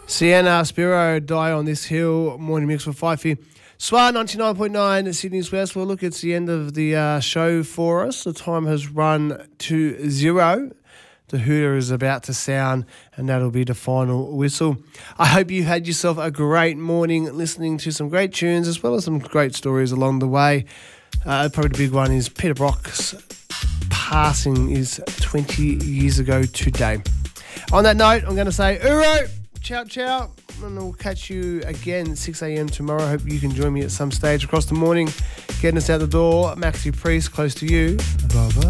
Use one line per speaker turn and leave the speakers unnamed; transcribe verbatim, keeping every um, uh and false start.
Sienna Spiro, Die on This Hill, morning mix for Fifey. Swan ninety-nine point nine, Sydney's West. Well, look, it's the end of the uh, show for us. The time has run to zero. The hooter is about to sound, and that'll be the final whistle. I hope you had yourself a great morning listening to some great tunes as well as some great stories along the way. Uh, probably the big one is Peter Brock's passing is twenty years ago today. On that note, I'm going to say, Uro! Ciao, ciao. And we'll catch you again at six a.m. tomorrow. Hope you can join me at some stage across the morning. Getting us out the door, Maxi Priest, close to you. Bye-bye.